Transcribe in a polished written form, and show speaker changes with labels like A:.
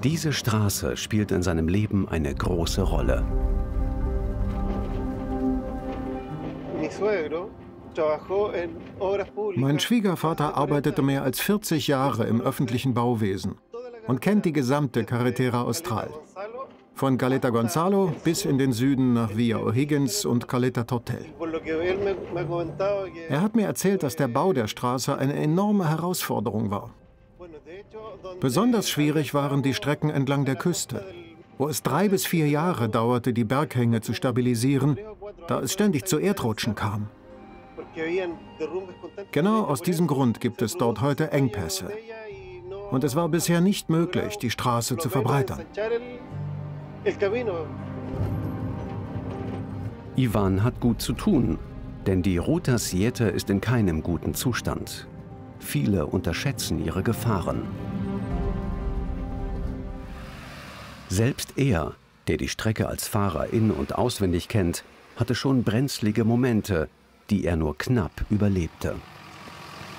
A: Diese Straße spielt in seinem Leben eine große Rolle.
B: Mein Schwiegervater arbeitete mehr als 40 Jahre im öffentlichen Bauwesen und kennt die gesamte Carretera Austral. Von Caleta Gonzalo bis in den Süden nach Villa O'Higgins und Caleta Totel. Er hat mir erzählt, dass der Bau der Straße eine enorme Herausforderung war. Besonders schwierig waren die Strecken entlang der Küste, wo es 3 bis 4 Jahre dauerte, die Berghänge zu stabilisieren, da es ständig zu Erdrutschen kam. Genau aus diesem Grund gibt es dort heute Engpässe. Und es war bisher nicht möglich, die Straße zu verbreitern.
A: Ivan hat gut zu tun, denn die Ruta Siete ist in keinem guten Zustand. Viele unterschätzen ihre Gefahren. Selbst er, der die Strecke als Fahrer in- und auswendig kennt, hatte schon brenzlige Momente, die er nur knapp überlebte.